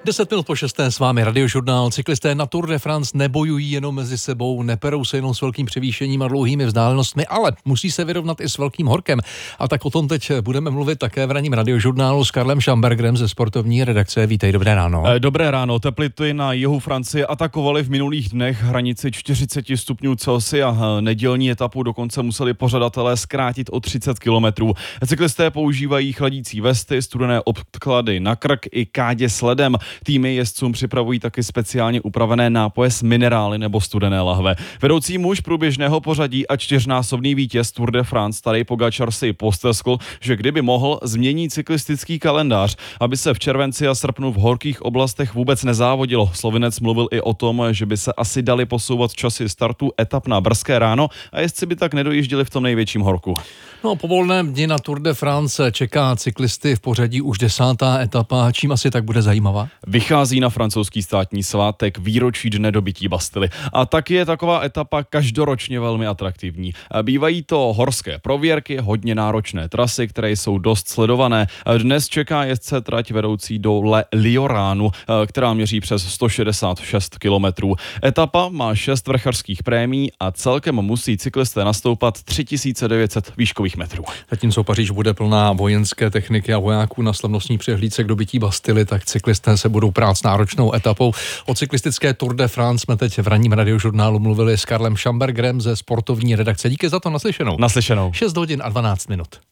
10 minut po 6. s vámi Radiožurnál. Cyklisté na Tour de France nebojují jenom mezi sebou, neperou se jenom s velkým převýšením a dlouhými vzdálenostmi, ale musí se vyrovnat i s velkým horkem. A tak o tom teď budeme mluvit také v ranním Radiožurnálu s Karlem Schambergerem ze sportovní redakce. Vítej, dobré ráno. Dobré ráno. Teplity na jihu Francie atakovaly v minulých dnech hranici 40 stupňů Celsia. Nedělní etapu dokonce museli pořadatelé zkrátit o 30 kilometrů. Cyklisté používají chladící vesty, studené obklady na krk i kádě s ledem. Týmy jezdcům připravují taky speciálně upravené nápoje s minerály nebo studené lahve. Vedoucí muž průběžného pořadí a 4násobný vítěz Tour de France Tadej Pogačar si posteskl, že kdyby mohl, změní cyklistický kalendář, aby se v červenci a srpnu v horkých oblastech vůbec nezávodilo. Slovinec mluvil i o tom, že by se asi dali posouvat časy startu etap na brzké ráno a jezdci by tak nedojížděli v tom největším horku. No, po volném dni na Tour de France čeká cyklisty v pořadí už 10. etapa. Čím asi tak bude zajímavá? Vychází na francouzský státní svátek výročí dne dobytí Bastily. A taky je taková etapa každoročně velmi atraktivní. Bývají to horské prověrky, hodně náročné trasy, které jsou dost sledované. Dnes čeká jezdce trať vedoucí do Le Lioránu, která měří přes 166 kilometrů. Etapa má 6 vrchařských prémií a celkem musí cyklisté nastoupat 3900 výškových metrů. Zatímco Paříž bude plná vojenské techniky a vojáků na slavnostní přehlídce k dobytí Bastily, tak cyklisté se budou prát s náročnou etapou. O cyklistické Tour de France jsme teď v ranním Radiožurnálu mluvili s Karlem Schambergerem ze sportovní redakce. Díky za to, naslyšenou. 6 hodin a 12 minut.